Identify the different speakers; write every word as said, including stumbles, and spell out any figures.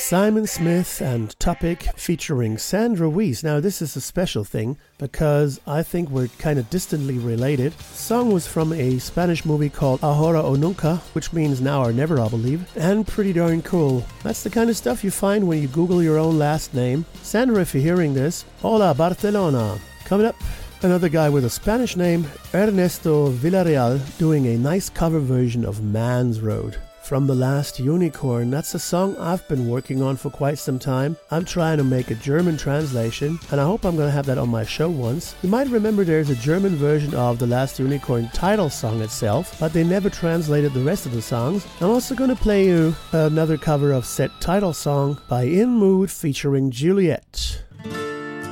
Speaker 1: Simon Smith and Topic featuring Sandra Weiss. Now this is a special thing because I think we're kind of distantly related. The song was from a Spanish movie called Ahora o Nunca, which means now or never, I believe, and pretty darn cool. That's the kind of stuff you find when you Google your own last name. Sandra, if you're hearing this, hola Barcelona. Coming up, another guy with a Spanish name, Ernesto Villarreal, doing a nice cover version of Man's Road. From The Last Unicorn. That's a song I've been working on for quite some time. I'm trying to make a German translation, and I hope I'm going to have that on my show once. You might remember there's a German version of The Last Unicorn title song itself, but they never translated the rest of the songs. I'm also going to play you another cover of said title song by In Mood featuring Juliet.